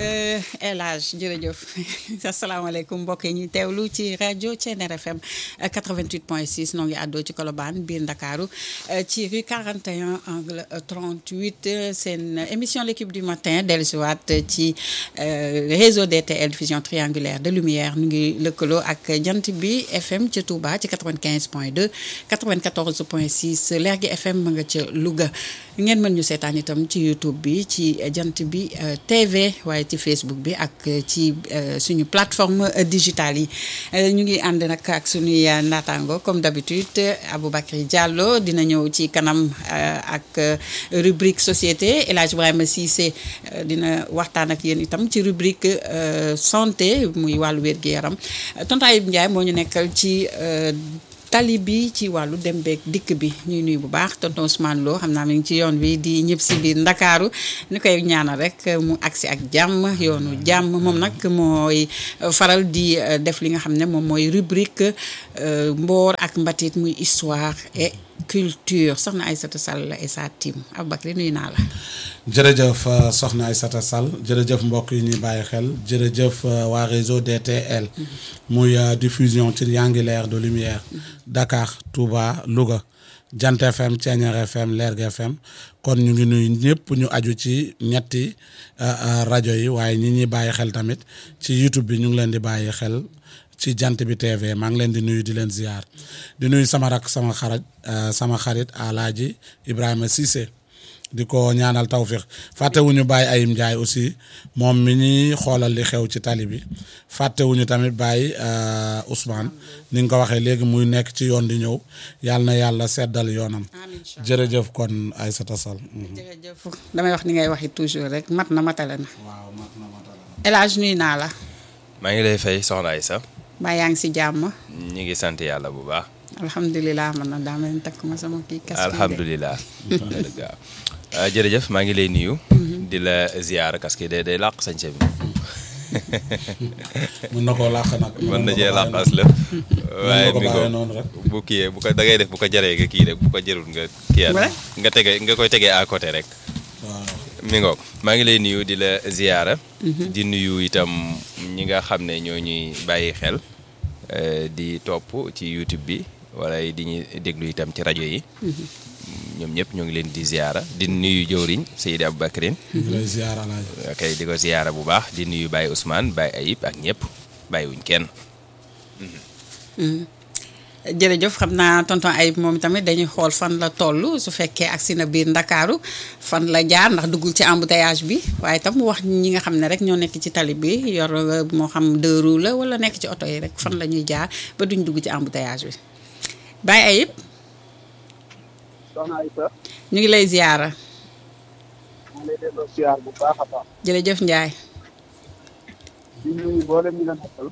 El Hadj jërëjëf asalaamaaleykum mbokk yi ñuy teewlu ci rajo Thiéniere FM 88.6 noo ngi àddoo ci Colobane biir Ndakaaru ci rue 41 angle 38 seen émission l'équipe du matin dellusiwaat ci réseau DTL diffusion triangulaire de lumière ñu ngi lëkkaloo ak jant bi FM ca Touba ci 95.2 94.6 Lergui FM ma nga ca Louga ngeen mën ñu seetaan itam ci YouTube bi ci jant bi TV waaye ci Facebook bi ak ci suñu plateforme digitale yi ñu ngi ànd nag ak suñuy naataango comme d'habitude Aboubacry Diallo dina ñëw ci kanam ak rubrique société El Hadj Ibrahima Cissé dina waxtaan ak yéen itam ci rubrique santé muy wàllu wér-gu-yaram tonton Ayib Ndiaye moo ñu nekkal ci tali bi ci wàllu dem beeg dikk bi ñuy nuyu bu baax tonton Ousmane Lo xam naa mi ngi ci yoon wi di ñëpp si biir Ndakaaru ni koy ñaanal rek mu agsi ak jàmm yoonu jàmm moom nag mooy faral di def li nga xam ne moom mooy rubrique mboor ak mbatit muy histoire et culture soxna Aïssata Sall et sa team Aboubacry nuyu naa la. jërëjëf soxna Aïssata Sall jërëjëf mbokk yi ñuy bàyyi xel jërëjëf waa réseau DTL muy diffusion triangulaire de lumière Dakar Touba Louga Jant FM Thiéniere FM Lergui FM kon ñu ngi nuyu ñëpp ñu aju ci ñetti rajo yi waaye ñi ñuy bàyyi xel tamit ci YouTube bi ñu ngi leen di bàyyi xel ci jant bi TV maa ngi leen di nuyu di leen ziar di nuyu sama rak sama xarit Alaaji Ibrahima Cissé di ko ñaanal tawfiq fàttewuñu Baye Ayib Ndiaye aussi moom mi ñuy xoolal li xew ci tali bi fàttewuñu tamit Baye Ousmane ni nga ko waxee léegi muy nekk ci yoon di ñëw yàlla na yàlla seddal yoonam jërëjëf kon Aïssata Sall jërëjëf damay wax ni ngay waxi toujours rek mat na matale na waaw mat na matale El Hadj nuyu naa la maa ngi lay fay soxna Aïssa mbaa yaa ngi si jàmm ñi ngi sant yàlla bu baax alhamdulilah man na daa mel ni takk ma sama kii kas alhamdulilah jërëjëf maa ngi lay nuyu di la ziar casque day làq sañse bi mën na koo làq nag mën na cee làqas la waaye mi ko bu kii bu ko da ngay def bu ko jaree nga kii rek bu ko jërul nga kii nga koy tegee à côté rek waaw mi ngoog maa ngi lay nuyu di la ziara di nuyu itam ñi nga xam ne ñoo ñuy bàyyi xel di topp ci YouTube bi wala di ñu déglu itam ci rajo yi ñoom ñëpp ñoo ngi leen di ziara di nuyu jëwriñ Seydi Aboubacrin ok di ko ziara bu baax di nuyu Baye Ousmane Baye Ayib ak ñëpp bàyyiwuñ kenn jërëjëf xam naa tonton Ayib moom tamit dañuy xool fan la toll su fekkee agsi na biir Ndakaaru fan la jaar ndax duggul ci embouteillage bi waaye tam mu wax ñi nga xam ne rek ñoo nekk ci tali bi yor moo xam 2 roues la wala nekk ci oto yi rek fan la ñuy jaar ba duñ dugg ci embouteillage bi Baye Ayib soxna Aïssa ñu ngi lay ziara maa ngi lay delloo ziar bu baax a baax jërëjëf Ndiaye di nuyu mboolem ñi nga nekkal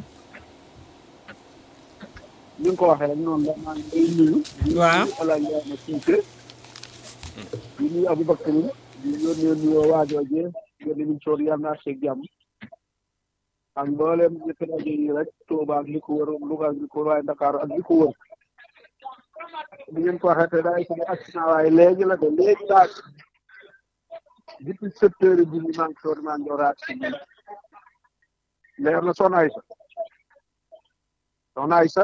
ni nga ko waxee rek noonu la maa ngi lay nuyu waaw Alaaji Ibrahima Cissé di nuyu Aboubacry di yónnee nuyoo waajoojee ngeen émission bi yàlla naa seeg jàmm ak mboolem ñetti rajo yi rek Touba ak li ko wër Louga ak li ko wër waaye Dakar ak li ko wër di ngeen ko waxee te daay sama accident waaye léegi la de léegi daal depuis 7 heures bi maa ngi soog maa ngi waraat si biir leer na soxna Aïssa soxna Aïssa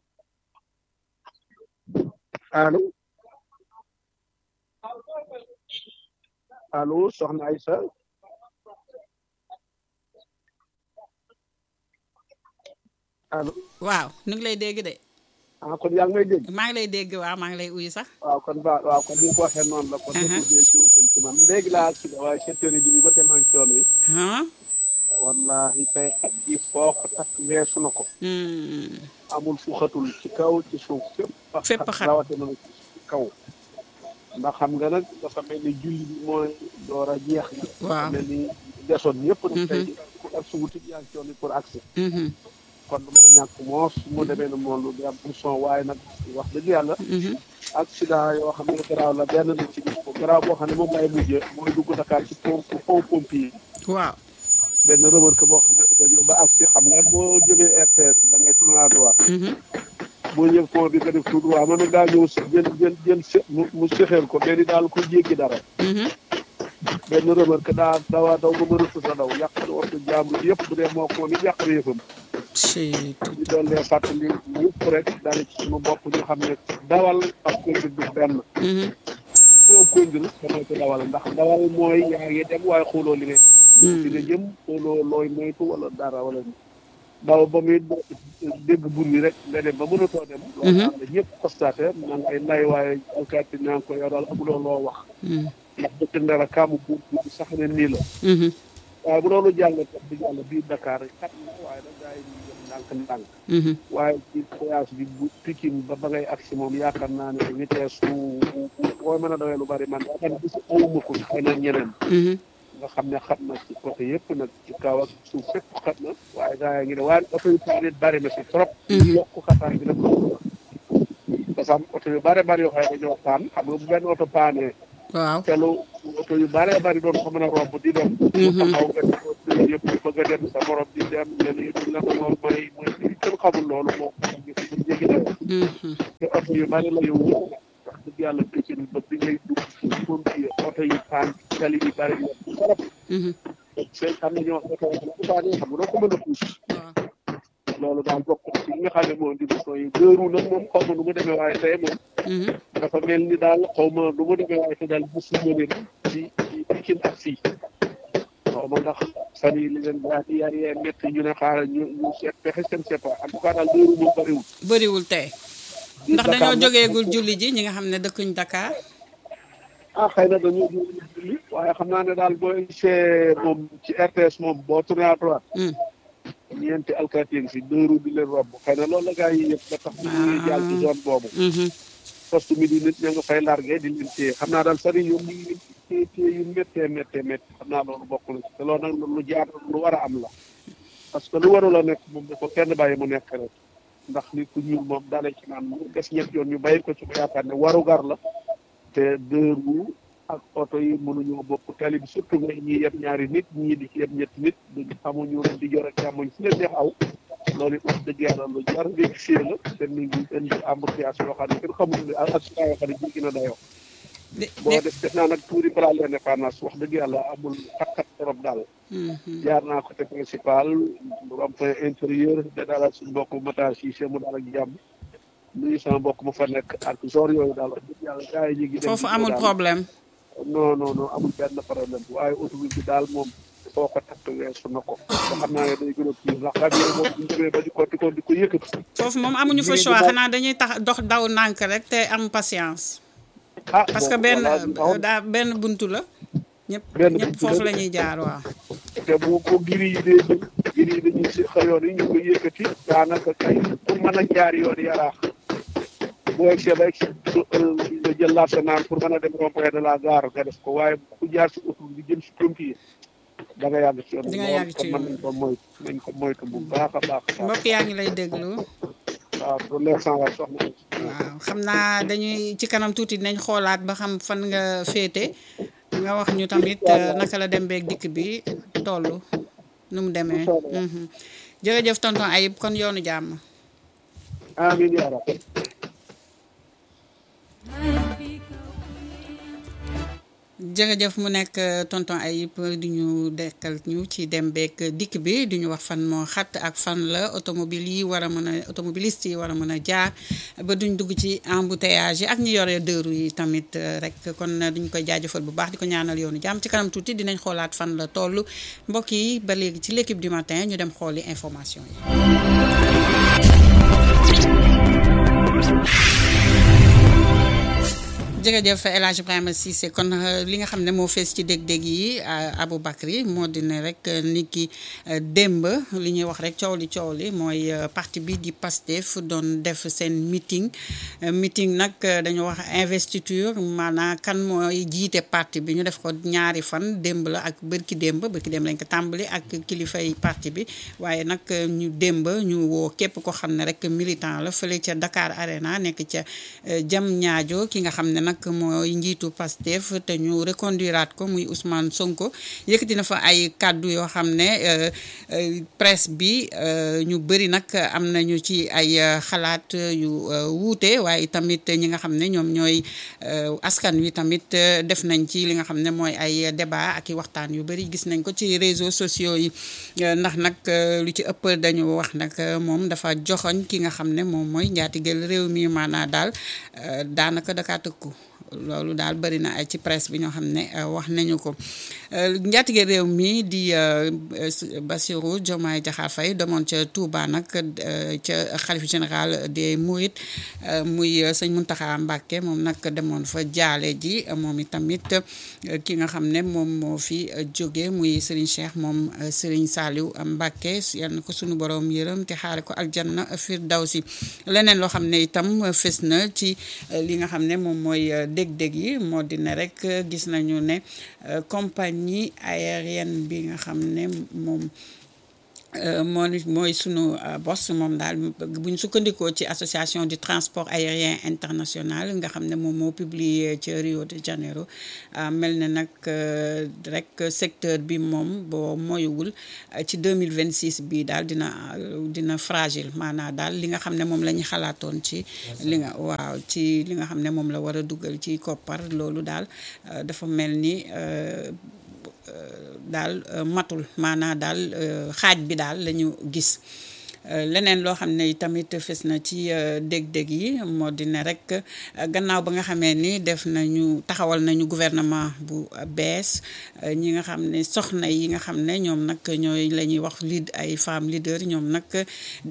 allo allo soxna Aïssa allo waaw ñu ngi lay dégg de ah kon yaa ngi may dégg maa ngi lay dégg waaw maa ngi lay uyu sax waaw kon waaw kon ni nga ko waxee noonu la kon ci man léegi laa ci waaye 7 heures bi ba tey maa ngi ci yoon wi wallahi tey at ji foo ko takk weesu na ko amul fu xatul ci kaw ci suuf fépp xat rawatina ci kaw ndax xam nga nag dafa mel ni julli bi mooy door a jeex na waaw mel ni desoon ñëpp nag tey ku ak sugu tig yaa ngi ci yoon wi pour accès kon du mën a ñàkk moos mu demee na moom lu di am son waaye nag wax dëgg yàlla accident yoo xam ne garaaw la benn na ci gis ko garaaw boo xam ne moom lay mujjee mooy dugg Dakar ci pont pompier waaw benn remorque boo xam ne dafa ñëw ba agsi xam nga boo jógee RTS da ngay tourner à droite boo ñëw pont bi nga def tout droit man nag daa ñëw jël mu séxeel ko benn daal ko jéggi dara benn remarque daa daw ba mën a sa daw yàq na oto jàmbur yëpp bu dee moo ko moom it yàq na yëfam ñu doon lee fàttali yëpp rek daal ci sama bopp ñu xam ne dawal ak conduite du benn il faut conduire damay ko dawal ndax dawal mooy yaa ngi dem waaye xooloo li nga jëm xooloo looy moytu wala dara wala daw ba muy dégg bur yi rek nga dem ba mënatoo dem loolu am na ñëpp constaté na ngay lay waaye alkaati naa ko yow daal amuloo loo wax ndax dëkk ndara kaamu buur bi sax ne nii la waaye bu loolu jàll tax di jàll biir Dakar xat na waaye da gaa yi ñu jëm ndànk-ndànk waaye ci voyage bi bu Pikine ba ngay agsi moom yaakaar naa ne vitesse boo mën a dawee lu bari man yaakaar ne bisu awuma ko xëy na ñeneen nga xam ne xat na ci côté yëpp nag ci kaw ak suuf fépp xat na waaye gaa yi ngi ne waaye oto yu paan it bari na si trop yokku xataay bi nag parce que am oto yu bari yoo xam ne dañoo paan xam nga bu benn oto paanee waaw te lu oto yu bari doon ko mën a romb di dem taxaw nga yëpp bëgg a dem sa morom di dem len yi duñ la moom mooy kenn xamul loolu moo bu jéggi dayo te oto yu bari la yow wax dëgg yàlla Pikine ba bi ngay dugg pompier oto yi paan tali yi bari yo trop seen xam ne ñoo oto bu paanee xam nga doo ko mën a puus loolu daal bokk ci li nga xam ne moo di yi gëru nag moom xaw ma nu mu demee waaye tey moom dafa mel ni daal xaw ma nu mu demee waaye te daal bu suma leen ci Pikine ak fii xaw ma ndax fan yi li leen daati yar yee métti ñu ne xaaral ñu seet pexe seen sepa en tout cas daal gëru moom bëriwul tey ndax dañoo jógeegul julli ji ñi nga xam ne dëkkuñ Dakar xëy na dañoo jógeegul julli waaye xam naa ne daal booy see moom ci RTS moom boo tourné à droite ñeenti alkaati yi si dëru di leen romb xëy na loolu la gaa yi yëpp ba tax ñu jàll ci zone boobu poste midi nit ña nga fay largué di leen téye xam naa daal sari yu ñu ngi téye yu méttee xam naa loolu bokk na ci te loolu nag lu jaar lu war a am la parce que lu warul a nekk moom dafa kenn bàyyi mu nekk rek ndax nit ku ñuul moom daale ci naan mu des ñett yoon ñu bàyyi ko ci ba yaakaar ne warugar la te dëru ak oto yi mënuñoo bokk tali bi surtout nga ñii yeb ñaari nit ñii di ci yeb ñetti nit duñ xamuñu di jor ak càmmoñ fu leen neex aw loolu it wax dëgg yàlla lu jar vérifié la te mi ngi indi embouteillage yoo xam ne kenn xamul ne accident yoo xam ne jéggi na dayoo boo def naa nag tuuri balaa l'indépendance wax dëgg yàlla amul xat-xat trop daal jaar naa côté principal rond-point intérieur da daal suñu mbokk Matar Cissé mu daal ak jàmm nuyu sama mbokk mu fa nekk ak genre yooyu daal wax dëgg yàlla gars yi ñu ngi dem foofu amul problème non amul benn problème waaye autoroute bi daal moom foo ko takk weesu na ko xam naa ne day gën a pire ndax xam ne moom buñ demee ba di ko yëkkati foofu moom amuñu fa choix xanaa dañuy tax dox daw nànk rek te am patience parce que benn buntu la ñëpp foofu la ñuy jaar waaw te bu ko giri yi dee jël giri yi dañuy si yoon yi ñu ko yëkkati daanaka kay pour mën a jaar yoon yaraax boo egsee ba egsi nga jël laata naan pour mën a dem rond-point de la gare nga def ko waaye ku jaar si autour bi jëm si pompier da nga yàgg ci yoon bi loolu nañ ko moytu bu baax a baax mbokk yaa ngi lay déglu waaw pour l'instant waaw soxna waaw xam naa dañuy ci kanam tuuti dinañ xoolaat ba xam fan nga féete nga wax ñu tamit naka la dem beeg dikk bi toll nu mu demee jërëjëf tonton Ayib kon yoonu jàmm amiin yaa rabbi jërëjëf mu nekk tonton Ayib di ñu dekkal ñu ci dem beeg dikk bi di ñu wax fan moo xat ak fan la automobiliste yi war a mën a jaar ba duñ dugg ci embouteillage yi ak ñi yore dëru yi tamit rek kon duñ koy jaajëfal bu baax di ko ñaanal yoonu jàmm ci kanam tuuti dinañ xoolaat fan la toll mbokk yi ba léegi ci l'équipe du matin ñu dem xooli information yi. jërëjëf El Hadj Ibrahima Cissé kon li nga xam ne moo fees ci dég-dég yi Aboubacry moo di ne rek nit ki démb li ñuy wax rek coow li mooy parti bi di Pastef doon def seen meeting nag dañu wax investiture maanaam kan mooy jiite parti bi ñu def ko ñaari fan démb la ak bërki démb lañ ko tàmbali ak kilifay parti bi waaye nag ñu démb ñu woo képp ko xam ne rek militant la fële ca Dakar Arena nekk ca Diamniadio ki nga xam ne nag nag mooy njiitu Pastef te ñu reconduiraat ko muy Ousmane Sonko yëkkati na fa ay kàddu yoo xam ne presse bi ñu bëri nag am nañu ci ay xalaat yu wuute waaye tamit ñi nga xam ne ñoom ñooy askan wi tamit def nañ ci li nga xam ne mooy ay débat ak i waxtaan yu bëri gis nañ ko ci réseaux sociaux yi ndax nag lu ci ëpp dañu wax nag moom dafa joxoñ ki nga xam ne moom mooy njaatigeel réew mi maanaa daal daanaka dakaa tëkku loolu daal bëri na ay ci presse bi ñoo xam ne wax nañu ko njaatige réew mi di Bassirou Diomaye Diakhar Faye demoon ca Touba nag ca xalif général des Mourides muy sëñ Mountakha Mbacké moom nag demoon fa jaale ji moom itamit ki nga xam ne moom moo fi jóge muy Serigne Cheikh moom Serigne Saliou Mbacké yal na ko sunu borom yërëm te xaare ko aljanna firdawsi leneen loo xam ne itam fës na ci li nga xam ne moom mooy dég-dég yi moo di ne rek gis nañu ne compagnie aérienne bi nga xam ne moom mooy sunu bos moom daal bu ñu sukkandikoo ci association du transport aérien international nga xam ne moom moo publié ci Rio de Janeiro mel na nag rek secteur bi moom boo moywul ci 2026 bi daal dina fragile maanaam daal li nga xam ne moom la ñu xalaatoon ci li nga waaw ci li nga xam ne moom la war a dugal ci koppar loolu daal dafa mel ni daal matul maanaa daal xaaj bi daal la ñu gis leneen loo xam ne tamit fes na ci dég-dég yi moo di ne rek gannaaw ba nga xamee ni taxawal nañu gouvernement bu bees ñi nga xam ne soxna yi nga xam ne ñoom nag ñooy la ñuy wax ay femmes leaders ñoom nag